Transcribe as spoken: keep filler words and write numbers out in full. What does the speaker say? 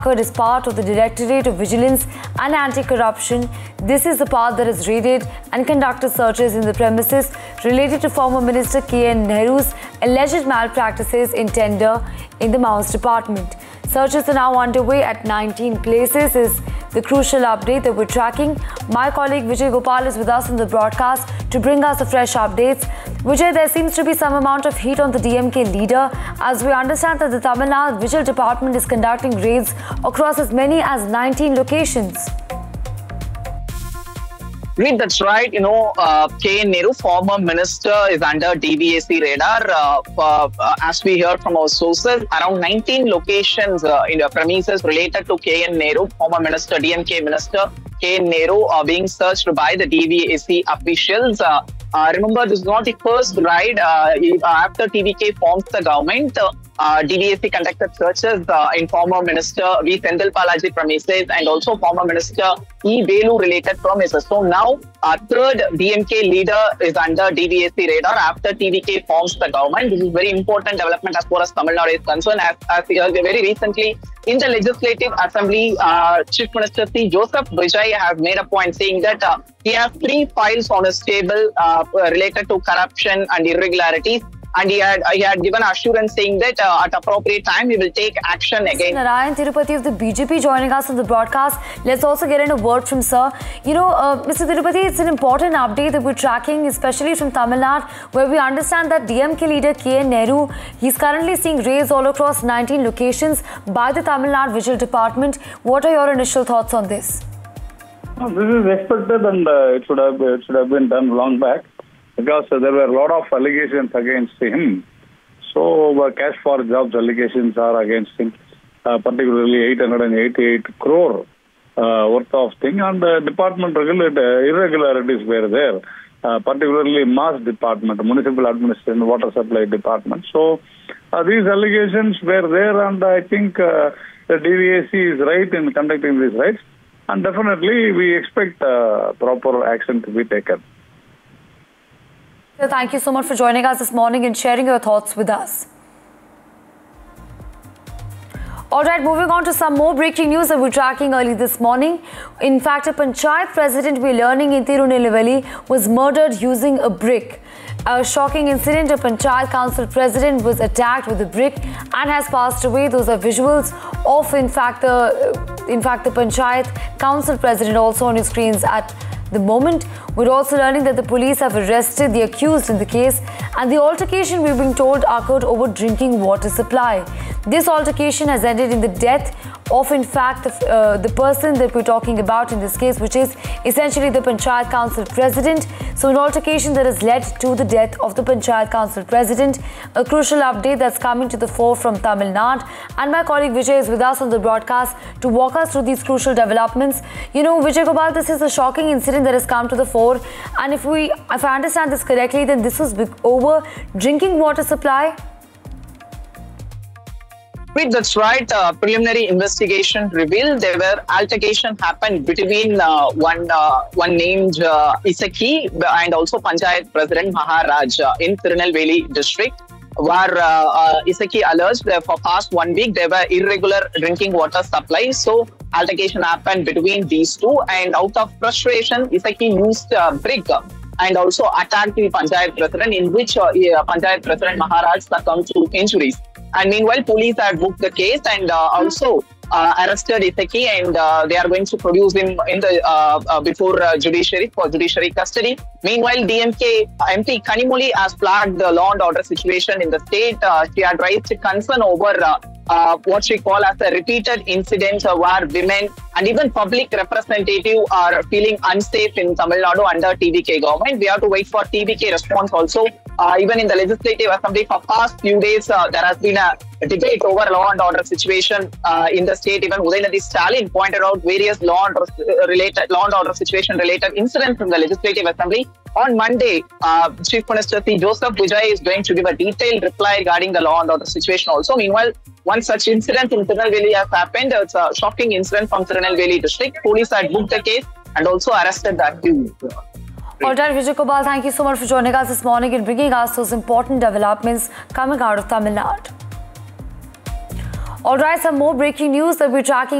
is part of the Directorate of Vigilance and Anti-Corruption. This is the part that has raided and conducted searches in the premises related to former Minister K N Nehru's alleged malpractices in tender in the Mines Department. Searches are now underway at nineteen places is the crucial update that we're tracking. My colleague Vijay Gopal is with us on the broadcast to bring us the fresh updates. Vijay, there seems to be some amount of heat on the D M K leader as we understand that the Tamil Nadu Vigil Department is conducting raids across as many as nineteen locations. Read, that's right. You know, uh, K N Nehru, former minister, is under D V A C radar. Uh, uh, uh, as we heard from our sources, around nineteen locations uh, in the premises related to K N Nehru, former minister, D M K minister K N Nehru, are being searched by the D V A C officials. Uh, uh, remember, this is not the first raid. Uh, after T V K forms the government, uh, Uh, D V A C conducted searches uh, in former Minister V. Sendil Balaji premises and also former Minister E. Velu related premises. So now, our third D M K leader is under D V A C radar after T V K forms the government. This is very important development as far as Tamil Nadu is concerned. As, as uh, very recently, in the Legislative Assembly, uh, Chief Minister C. Joseph Vijay has made a point saying that uh, he has three files on his table uh, related to corruption and irregularities. And he had, he had given assurance saying that uh, at appropriate time he will take action again. Narayan Tirupati of the B J P joining us on the broadcast. Let's also get in a word from sir. You know, uh, Mister Tirupati, it's an important update that we're tracking, especially from Tamil Nadu, where we understand that D M K leader K N Nehru, he's currently seeing raids all across nineteen locations by the Tamil Nadu Vigil Department. What are your initial thoughts on this? No, this is expected and uh, it, should have, it should have been done long back. Because uh, there were a lot of allegations against him. So, uh, cash for jobs allegations are against him, uh, particularly eight hundred eighty-eight crore uh, worth of thing. And uh, department regulate, uh, irregularities were there, uh, particularly Mass Department, Municipal Administration, Water Supply Department. So, uh, these allegations were there, and I think uh, the D V A C is right in conducting these raids. And definitely, we expect uh, proper action to be taken. Thank you so much for joining us this morning and sharing your thoughts with us. Alright, moving on to some more breaking news that we're tracking early this morning. In fact, a Panchayat president we're learning in Tirunelveli was murdered using a brick. A shocking incident, a Panchayat council president was attacked with a brick and has passed away. Those are visuals of, in fact, the, in fact, the Panchayat council president also on your screens at the moment. We're also learning that the police have arrested the accused in the case, and the altercation, we're being told, occurred over drinking water supply. This altercation has ended in the death of, in fact, the, uh, the person that we're talking about in this case, which is essentially the Panchayat Council President. So an altercation that has led to the death of the Panchayat Council President. A crucial update that's coming to the fore from Tamil Nadu. And my colleague Vijay is with us on the broadcast to walk us through these crucial developments. You know, Vijay Gopal, this is a shocking incident that has come to the fore. And if we, if I understand this correctly, then this was over drinking water supply. That's right. Uh, preliminary investigation revealed there were altercation happened between uh, one uh, one named uh, Isaki and also Panchayat President Maharaj uh, in Tirunelveli district, where uh, uh, Isaki alleged that for past one week there were irregular drinking water supplies. So altercation happened between these two, and out of frustration, Isaki used uh, brick and also attacked the Panchayat President, in which uh, Panchayat President Maharaj succumbed to injuries. And meanwhile, police have booked the case and uh, also uh, arrested Isaki, and uh, they are going to produce him in the uh, uh, before uh, judiciary for judiciary custody. Meanwhile, D M K M P Kanimozhi has flagged the law and order situation in the state. Uh, she had raised concern over uh, uh, what she called as a repeated incidents uh, where women and even public representatives are feeling unsafe in Tamil Nadu under T V K government. We have to wait for T V K response also. Uh, even in the Legislative Assembly for past few days, uh, there has been a debate over law and order situation uh, in the state. Even Udayanithi Stalin pointed out various law and order related law and order situation related incidents from the Legislative Assembly. On Monday, uh, Chief Minister C. Joseph Vijay is going to give a detailed reply regarding the law and order situation also. Meanwhile, one such incident in Tirunelveli has happened. It's a shocking incident from Tirunelveli district. Police had booked the case and also arrested the accused. Alright, Vijay Gopal, thank you so much for joining us this morning and bringing us those important developments coming out of Tamil Nadu. All right, some more breaking news that we're tracking.